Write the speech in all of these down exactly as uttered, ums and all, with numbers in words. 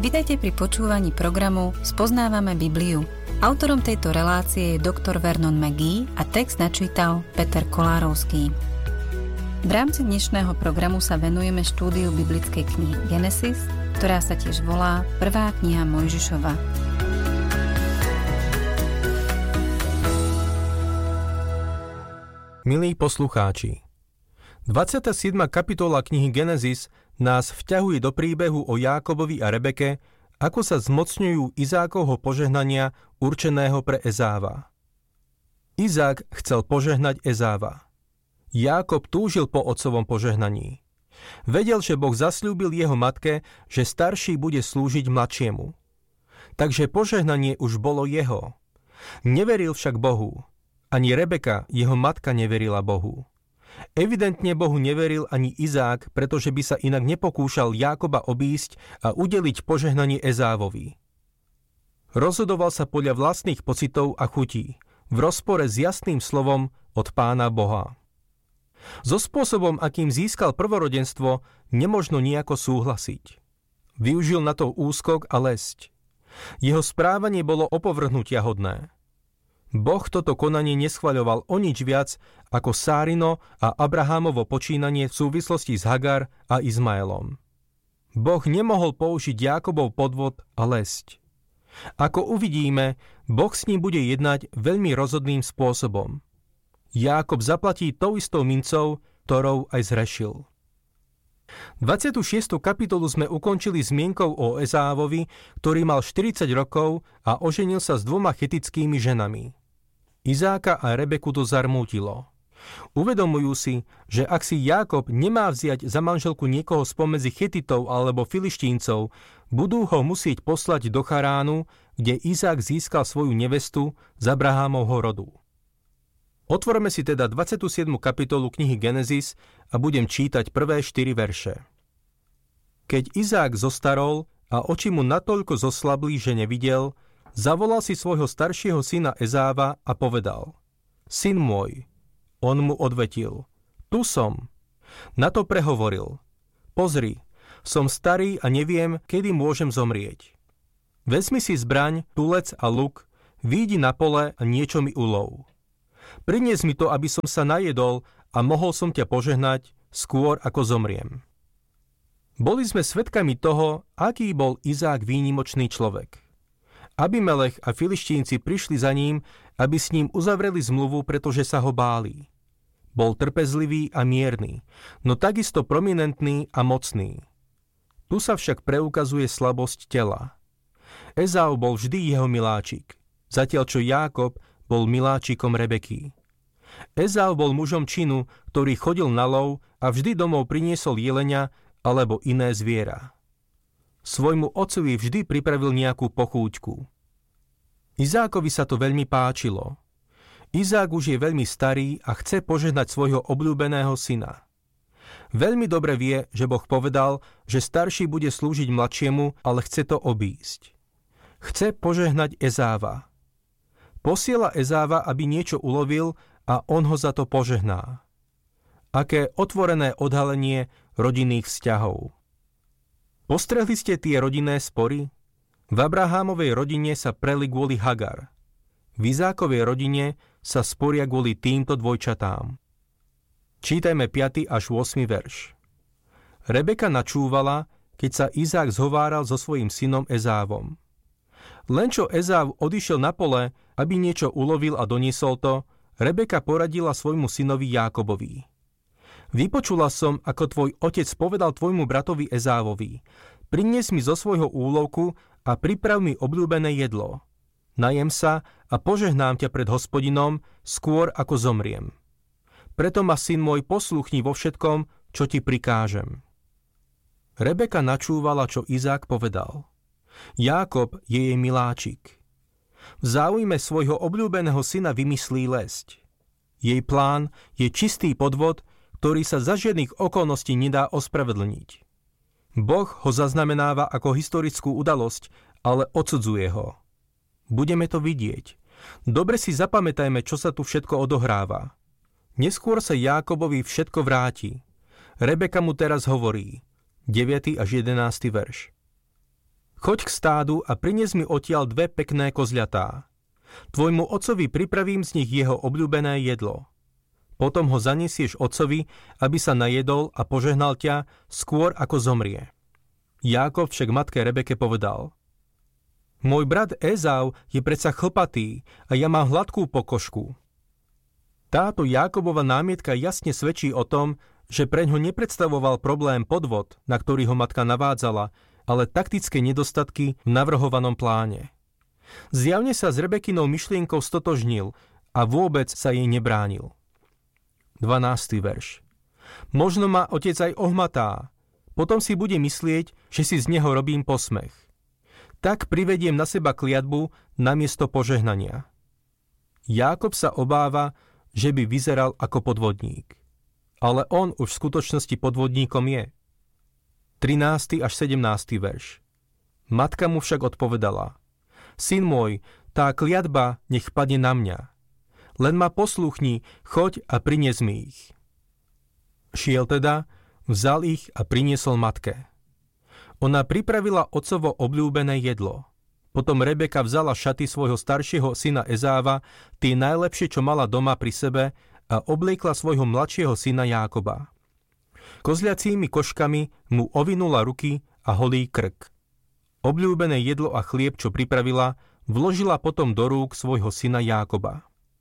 Vitajte pri počúvaní programu Spoznávame Bibliu. Autorom tejto relácie je doktor Vernon McGee a text načítal Peter Kolárovský. V rámci dnešného programu sa venujeme štúdiu biblickej knihy Genesis, ktorá sa tiež volá Prvá kniha Mojžišova. Milí poslucháči, dvadsiata siedma kapitola knihy Genesis nás vťahuje do príbehu o Jákobovi a Rebeke, ako sa zmocňujú Izákovho požehnania určeného pre Ezáva. Izák chcel požehnať Ezáva. Jákob túžil po otcovom požehnaní. Vedel, že Boh zasľúbil jeho matke, že starší bude slúžiť mladšiemu. Takže požehnanie už bolo jeho. Neveril však Bohu. Ani Rebeka, jeho matka, neverila Bohu. Evidentne Bohu neveril ani Izák, pretože by sa inak nepokúšal Jákoba obísť a udeliť požehnanie Ezávovi. Rozhodoval sa podľa vlastných pocitov a chutí, v rozpore s jasným slovom od Pána Boha. So spôsobom, akým získal prvorodenstvo, nemožno nejako súhlasiť. Využil na to úskok a lesť. Jeho správanie bolo opovrhnutia hodné. Boh toto konanie neschvaľoval o nič viac ako Sárino a Abrahámovo počínanie v súvislosti s Hagar a Izmaelom. Boh nemohol použiť Jákobov podvod a lesť. Ako uvidíme, Boh s ním bude jednať veľmi rozhodným spôsobom. Jákob zaplatí tou istou mincov, ktorou aj zrešil. dvadsiatu šiestej kapitolu sme ukončili zmienkou o Ezávovi, ktorý mal štyridsať rokov a oženil sa s dvoma chetickými ženami. Izáka a Rebeku to zarmútilo. Uvedomujú si, že ak si Jákob nemá vziať za manželku niekoho spomedzi Chetitov alebo Filištíncov, budú ho musieť poslať do Charánu, kde Izák získal svoju nevestu z Abrahámovho rodu. Otvorme si teda dvadsiatu siedmu kapitolu knihy Genesis a budem čítať prvé štyri verše. Keď Izák zostarol a oči mu natoľko zoslabli, že nevidel, zavolal si svojho staršieho syna Ezáva a povedal: Syn môj. On mu odvetil: Tu som. Na to prehovoril: Pozri, som starý a neviem, kedy môžem zomrieť. Vezmi si zbraň, tulec a luk, výjdi na pole a niečo mi ulov. Prinies mi to, aby som sa najedol a mohol som ťa požehnať skôr, ako zomriem. Boli sme svedkami toho, aký bol Izák výnimočný človek. Abimelech a Filištínci prišli za ním, aby s ním uzavreli zmluvu, pretože sa ho báli. Bol trpezlivý a mierny, no takisto prominentný a mocný. Tu sa však preukazuje slabosť tela. Ezau bol vždy jeho miláčik, zatiaľ čo Jákob bol miláčikom Rebeky. Ezau bol mužom činu, ktorý chodil na lov a vždy domov priniesol jelenia alebo iné zviera. Svojmu otcovi vždy pripravil nejakú pochúťku. Izákovi sa to veľmi páčilo. Izák už je veľmi starý a chce požehnať svojho obľúbeného syna. Veľmi dobre vie, že Boh povedal, že starší bude slúžiť mladšiemu, ale chce to obísť. Chce požehnať Ezáva. Posiela Ezáva, aby niečo ulovil a on ho za to požehná. Aké otvorené odhalenie rodinných vzťahov. Postrehli ste tie rodinné spory? V Abrahámovej rodine sa preli kvôli Hagar. V Izákovej rodine sa sporia kvôli týmto dvojčatám. Čítajme piaty až ôsmy verš. Rebeka načúvala, keď sa Izák zhováral so svojím synom Ezávom. Len čo Ezáv odišiel na pole, aby niečo ulovil a doniesol to, Rebeka poradila svojmu synovi Jákobovi. Vypočula som, ako tvoj otec povedal tvojmu bratovi Ezávovi: Prinies mi zo svojho úlovku a priprav mi obľúbené jedlo. Najem sa a požehnám ťa pred Hospodinom skôr, ako zomriem. Preto ma, syn môj, posluchni vo všetkom, čo ti prikážem. Rebeka načúvala, čo Izák povedal. Jákob je jej miláčik. V záujme svojho obľúbeného syna vymyslí lesť. Jej plán je čistý podvod, ktorý sa za žiadnych okolností nedá ospravedlniť. Boh ho zaznamenáva ako historickú udalosť, ale odsudzuje ho. Budeme to vidieť. Dobre si zapamätajme, čo sa tu všetko odohráva. Neskôr sa Jákobovi všetko vráti. Rebeka mu teraz hovorí. deviaty až jedenásty verš. choď k stádu a prines mi odtiaľ dve pekné kozľatá. Tvojmu otcovi pripravím z nich jeho obľúbené jedlo. Potom ho zanesieš otcovi, aby sa najedol a požehnal ťa skôr ako zomrie. Jákob však matke Rebeke povedal: Môj brat Ezau je predsa chlpatý a ja mám hladkú pokožku. Táto Jákobova námietka jasne svedčí o tom, že preňho nepredstavoval problém podvod, na ktorý ho matka navádzala, ale taktické nedostatky v navrhovanom pláne. Zjavne sa s Rebekinou myšlienkou stotožnil a vôbec sa jej nebránil. dvanásty verš. Možno ma otec aj ohmatá, potom si bude myslieť, že si z neho robím posmech. Tak privediem na seba kliatbu namiesto požehnania. Jákob sa obáva, že by vyzeral ako podvodník. Ale on už v skutočnosti podvodníkom je. trinásty až sedemnásty verš. Matka mu však odpovedala: Syn môj, tá kliatba nech padne na mňa. Len ma poslúchni, choď a prinies mi ich. Šiel teda, vzal ich a priniesol matke. Ona pripravila otcovo obľúbené jedlo. Potom Rebeka vzala šaty svojho staršieho syna Ezáva, tie najlepšie, čo mala doma pri sebe, a obliekla svojho mladšieho syna Jákoba. Kozľacími koškami mu ovinula ruky a holý krk. Obľúbené jedlo a chlieb, čo pripravila, vložila potom do rúk svojho syna Jákoba.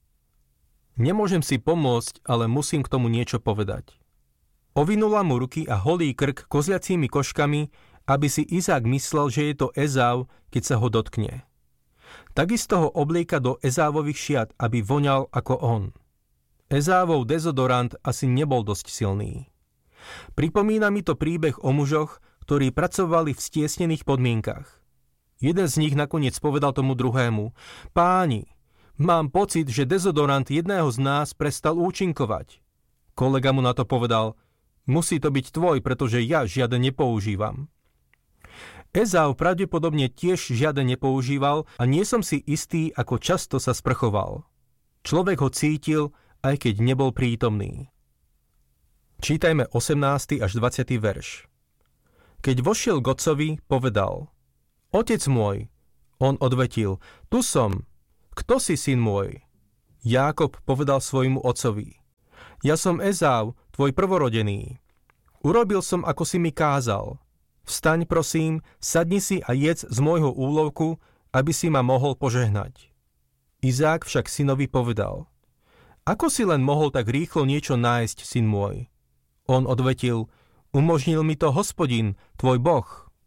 Nemôžem si pomôcť, ale musím k tomu niečo povedať. Ovinula mu ruky a holý krk kozľacími koškami, aby si Izák myslel, že je to Ezau, keď sa ho dotkne. Takisto ho oblieka do Ezávových šiat, aby voňal ako on. Ezávov dezodorant asi nebol dosť silný. Pripomína mi to príbeh o mužoch, ktorí pracovali v stiesnených podmienkach. Jeden z nich nakoniec povedal tomu druhému: Páni, mám pocit, že dezodorant jedného z nás prestal účinkovať. Kolega mu na to povedal: Musí to byť tvoj, pretože ja žiaden nepoužívam. Ezau pravdepodobne tiež žiaden nepoužíval a nie som si istý, ako často sa sprchoval. Človek ho cítil, aj keď nebol prítomný. Čítajme osemnásty až dvadsiaty verš. Keď vošiel k otcovi, povedal: Otec môj. On odvetil: Tu som. Kto si, syn môj? Jákob povedal svojmu otcovi: Ja som Ezau, tvoj prvorodený. Urobil som, ako si mi kázal. Vstaň, prosím, sadni si a jedz z môjho úlovku, aby si ma mohol požehnať. Izák však synovi povedal: Ako si len mohol tak rýchlo niečo nájsť, syn môj? On odvetil: Umožnil mi to Hospodin, tvoj Boh.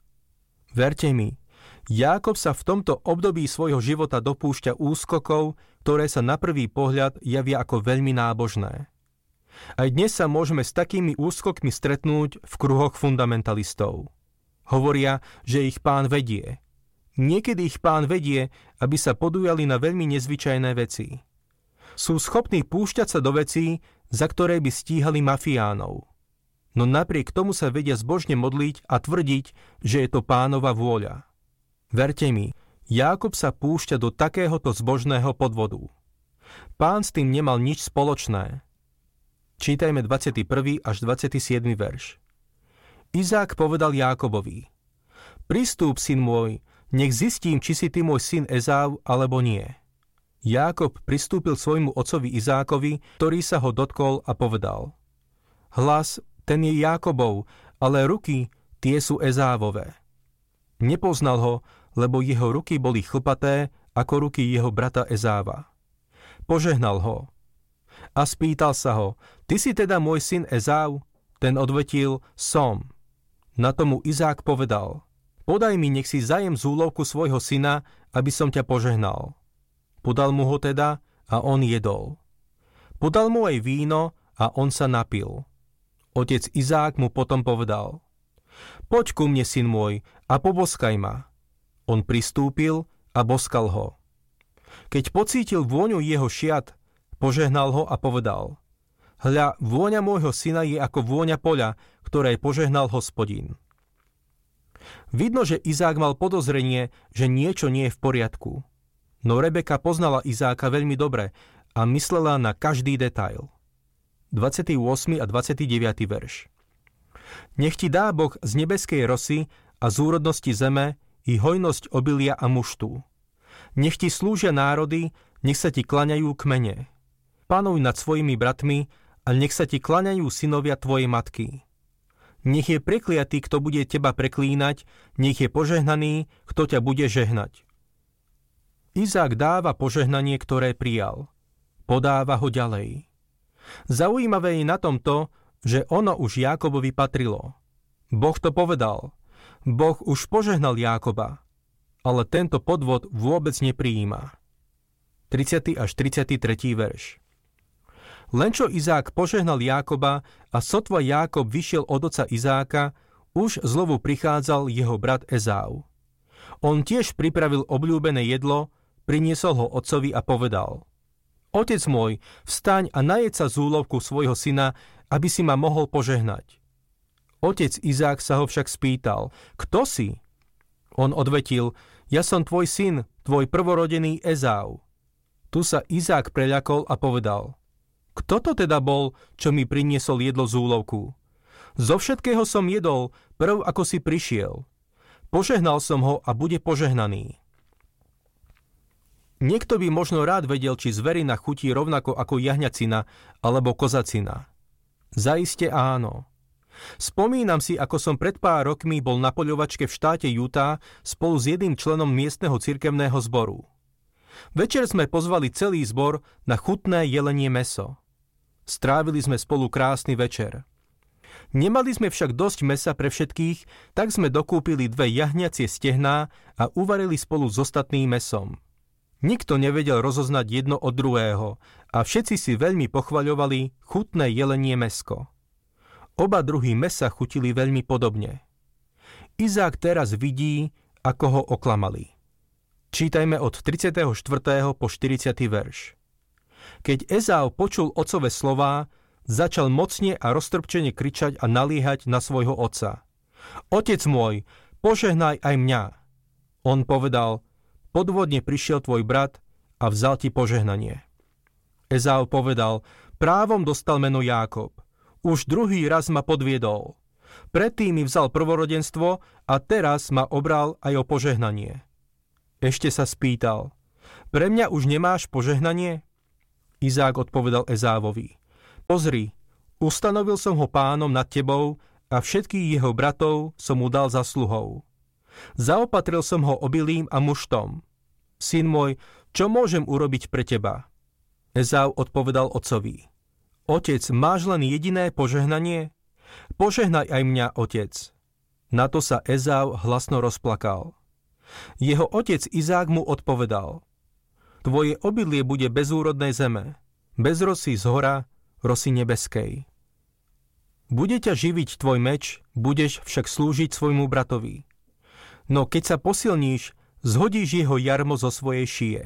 Verte mi, Jákob sa v tomto období svojho života dopúšťa úskokov, ktoré sa na prvý pohľad javia ako veľmi nábožné. Aj dnes sa môžeme s takými úskokmi stretnúť v kruhoch fundamentalistov. Hovoria, že ich Pán vedie. Niekedy ich Pán vedie, aby sa podujali na veľmi nezvyčajné veci. Sú schopní púšťať sa do vecí, za ktoré by stíhali mafiánov. No napriek tomu sa vedia zbožne modliť a tvrdiť, že je to Pánova vôľa. Verte mi, Jákob sa púšťa do takéhoto zbožného podvodu. Pán s tým nemal nič spoločné. Čítajme dvadsiaty prvý až dvadsiaty siedmy verš. Izák povedal Jákobovi: Pristúp, syn môj, nech zistím, či si ty môj syn Ezau, alebo nie. Jákob pristúpil svojmu otcovi Izákovi, ktorý sa ho dotkol a povedal: Hlas, ten je Jákobov, ale ruky, tie sú Ezávové. Nepoznal ho, lebo jeho ruky boli chlpaté, ako ruky jeho brata Ezáva. Požehnal ho. A spýtal sa ho: Ty si teda môj syn Ezau? Ten odvetil: Som. Na tomu Izák povedal: Podaj mi, nech si zajem z úlovku svojho syna, aby som ťa požehnal. Podal mu ho teda a on jedol. Podal mu aj víno a on sa napil. Otec Izák mu potom povedal: Poď ku mne, syn môj, a poboskaj ma. On pristúpil a boskal ho. Keď pocítil vôňu jeho šiat, požehnal ho a povedal: Hľa, vôňa môjho syna je ako vôňa poľa, ktoré požehnal Hospodin. Vidno, že Izák mal podozrenie, že niečo nie je v poriadku. No Rebeka poznala Izáka veľmi dobre a myslela na každý detail. dvadsiaty ôsmy a dvadsiaty deviaty verš. Nech ti dá Boh z nebeskej rosy a z úrodnosti zeme i hojnosť obilia a muštu. Nech ti slúžia národy, nech sa ti klaňajú kmene. Panuj nad svojimi bratmi a nech sa ti klaňajú synovia tvojej matky. Nech je prekliatý, kto bude teba preklínať, nech je požehnaný, kto ťa bude žehnať. Izák dáva požehnanie, ktoré prijal. Podáva ho ďalej. Zaujímavé je na tom to, že ono už Jákobovi patrilo. Boh to povedal. Boh už požehnal Jákoba, ale tento podvod vôbec neprijíma. tridsiaty až tridsiaty tretí verš. Len čo Izák požehnal Jákoba a sotva Jákob vyšiel od oca Izáka, už znovu prichádzal jeho brat Ezau. On tiež pripravil obľúbené jedlo, priniesol ho otcovi a povedal: Otec môj, vstaň a najeď sa z úlovku svojho syna, aby si ma mohol požehnať. Otec Izák sa ho však spýtal: Kto si? On odvetil: Ja som tvoj syn, tvoj prvorodený Ezau. Tu sa Izák preľakol a povedal: Kto to teda bol, čo mi priniesol jedlo z úlovku? Zo všetkého som jedol, prv ako si prišiel. Požehnal som ho a bude požehnaný. Niekto by možno rád vedel, či zverina chutí rovnako ako jahňacina alebo kozacina. Zaiste áno. Spomínam si, ako som pred pár rokmi bol na poľovačke v štáte Utah spolu s jedným členom miestneho cirkevného zboru. Večer sme pozvali celý zbor na chutné jelenie mäso. Strávili sme spolu krásny večer. Nemali sme však dosť mäsa pre všetkých, tak sme dokúpili dve jahňacie stehná a uvarili spolu s ostatným mäsom. Nikto nevedel rozoznať jedno od druhého a všetci si veľmi pochvaľovali chutné jelenie mäsko. Oba druhy mäsa chutili veľmi podobne. Izák teraz vidí, ako ho oklamali. Čítajme od tridsiateho štvrtého po štyridsiaty verš. Keď Ezau počul otcové slová, začal mocne a roztrpčene kričať a naliehať na svojho otca. Otec môj, požehnaj aj mňa. On povedal: Podvodne prišiel tvoj brat a vzal ti požehnanie. Ezau povedal: Právom dostal meno Jákob. Už druhý raz ma podviedol. Predtým mi vzal prvorodenstvo a teraz ma obral aj o požehnanie. Ešte sa spýtal: Pre mňa už nemáš požehnanie? Izák odpovedal Ezávovi: Pozri, ustanovil som ho pánom nad tebou a všetkých jeho bratov som mu dal za sluhou. Zaopatril som ho obilím a muštom. Syn môj, čo môžem urobiť pre teba? Ezau odpovedal otcovi: Otec, máš len jediné požehnanie? Požehnaj aj mňa, otec. Na to sa Ezau hlasno rozplakal. Jeho otec Izák mu odpovedal: Tvoje obilie bude bez úrodnej zeme, bez rosy z hora, rosy nebeskej. Bude ťa živiť tvoj meč, budeš však slúžiť svojmu bratovi. No keď sa posilníš, zhodíš jeho jarmo zo svojej šie.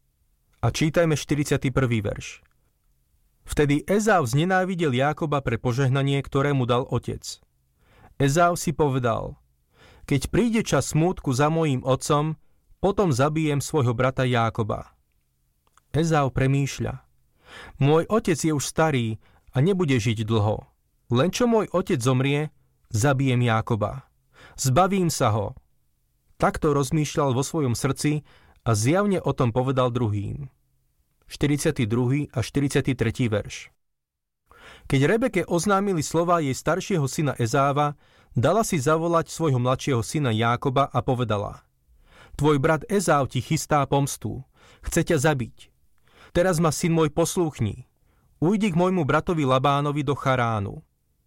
A čítajme štyridsiaty prvý verš. Vtedy Ezau znenávidel Jákoba pre požehnanie, ktoré mu dal otec. Ezau si povedal: Keď príde čas smútku za mojím otcom, potom zabijem svojho brata Jákoba. Ezau premýšľa: Môj otec je už starý a nebude žiť dlho. Len čo môj otec zomrie, zabijem Jákoba. Zbavím sa ho. Takto rozmýšľal vo svojom srdci a zjavne o tom povedal druhým. štyridsiaty druhý a štyridsiaty tretí verš. Keď Rebeke oznámili slová jej staršieho syna Ezáva, dala si zavolať svojho mladšieho syna Jákoba a povedala: Tvoj brat Ezáv ti chystá pomstu. Chce ťa zabiť. Teraz ma, syn môj, poslúchni. Ujdi k môjmu bratovi Labánovi do Charánu.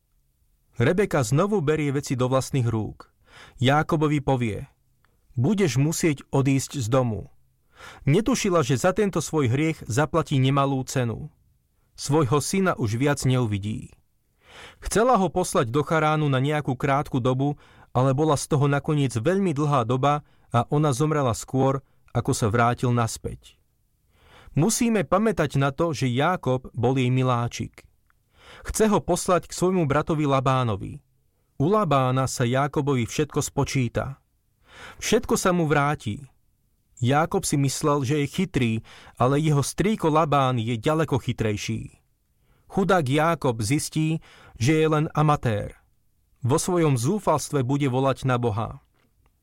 Rebeka znovu berie veci do vlastných rúk. Jákobovi povie: Budeš musieť odísť z domu. Netušila, že za tento svoj hriech zaplatí nemalú cenu. Svojho syna už viac neuvidí. Chcela ho poslať do Charánu na nejakú krátku dobu, ale bola z toho nakoniec veľmi dlhá doba a ona zomrela skôr, ako sa vrátil naspäť. Musíme pamätať na to, že Jákob bol jej miláčik. Chce ho poslať k svojmu bratovi Labánovi. U Labána sa Jákobovi všetko spočíta. Všetko sa mu vráti. Jákob si myslel, že je chytrý, ale jeho strýko Labán je ďaleko chytrejší. Chudák Jákob zistí, že je len amatér. Vo svojom zúfalstve bude volať na Boha.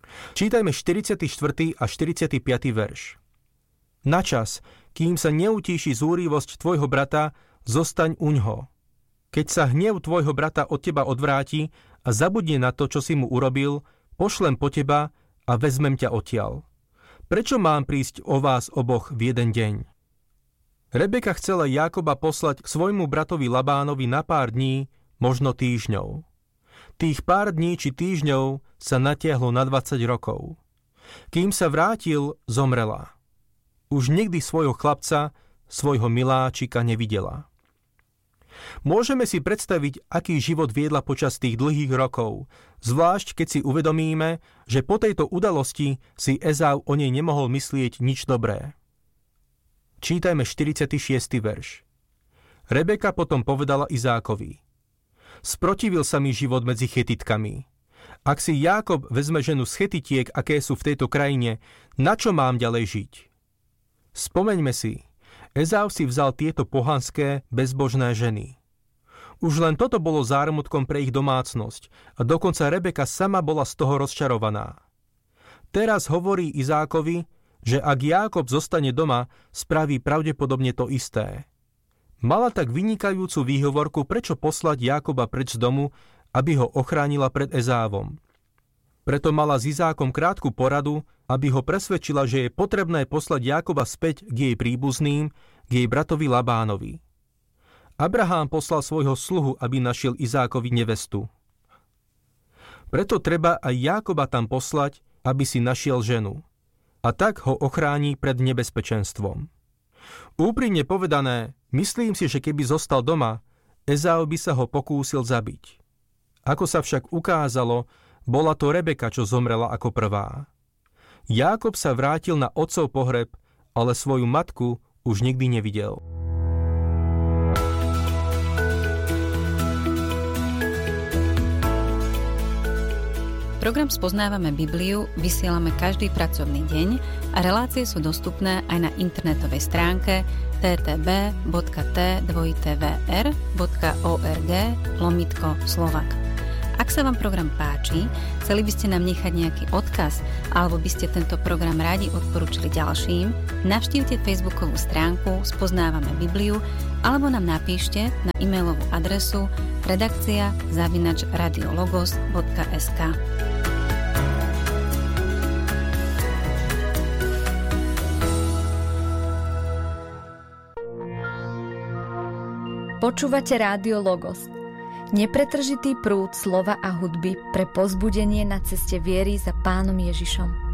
Čítajme štyridsiaty štvrtý a štyridsiaty piaty verš. Načas, kým sa neutíši zúrivosť tvojho brata, zostaň uňho. Keď sa hnev tvojho brata od teba odvráti a zabudne na to, čo si mu urobil, pošlem po teba a vezmem ťa odtiaľ. Prečo mám prísť o vás oboch v jeden deň? Rebeka chcela Jákoba poslať k svojmu bratovi Labánovi na pár dní, možno týždňov. Tých pár dní či týždňov sa natiahlo na dvadsať rokov. Kým sa vrátil, zomrela. Už nikdy svojho chlapca, svojho miláčika nevidela. Môžeme si predstaviť, aký život viedla počas tých dlhých rokov, zvlášť keď si uvedomíme, že po tejto udalosti si Ezau o nej nemohol myslieť nič dobré. Čítajme štyridsiaty šiesty verš. Rebeka potom povedala Izákovi: Sprotivil sa mi život medzi Chetitkami. Ak si Jákob vezme ženu z Chetitiek, aké sú v tejto krajine, na čo mám ďalej žiť? Spomeňme si, Ezau si vzal tieto pohanské, bezbožné ženy. Už len toto bolo zármutkom pre ich domácnosť a dokonca Rebeka sama bola z toho rozčarovaná. Teraz hovorí Izákovi, že ak Jákob zostane doma, spraví pravdepodobne to isté. Mala tak vynikajúcu výhovorku, prečo poslať Jákoba preč z domu, aby ho ochránila pred Ezávom. Preto mala s Izákom krátku poradu, aby ho presvedčila, že je potrebné poslať Jákoba späť k jej príbuzným, k jej bratovi Labánovi. Abrahám poslal svojho sluhu, aby našiel Izákovi nevestu. Preto treba aj Jákoba tam poslať, aby si našiel ženu. A tak ho ochráni pred nebezpečenstvom. Úprimne povedané, myslím si, že keby zostal doma, Ezau by sa ho pokúsil zabiť. Ako sa však ukázalo, bola to Rebeka, čo zomrela ako prvá. Jákob sa vrátil na otcov pohreb, ale svoju matku už nikdy nevidel. Program Spoznávame Bibliu vysielame každý pracovný deň a relácie sú dostupné aj na internetovej stránke w w w bodka t dva t v r bodka org lomitko Slovak. Ak sa vám program páči, chceli by ste nám nechať nejaký odkaz alebo by ste tento program radi odporúčili ďalším, navštívte facebookovú stránku Spoznávame Bibliu alebo nám napíšte na e-mailovú adresu redakcia zavináč radiologos bodka es ká. Počúvate Rádio Logos, nepretržitý prúd slova a hudby pre povzbudenie na ceste viery za Pánom Ježišom.